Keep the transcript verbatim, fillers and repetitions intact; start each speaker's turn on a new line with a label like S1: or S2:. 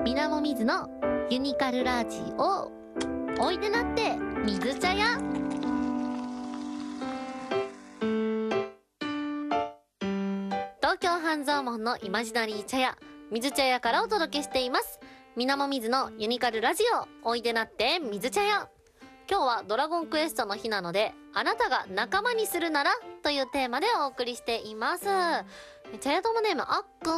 S1: みなもみずのユニカルラジオ、おいでなって水茶屋。東京半蔵門のイマジナリー茶屋、水茶屋からお届けしています。みなもみずのユニカルラジオ、おいでなって水茶屋。今日はドラゴンクエストの日なので、あなたが仲間にするならというテーマでお送りしています。茶屋友ネームあっくん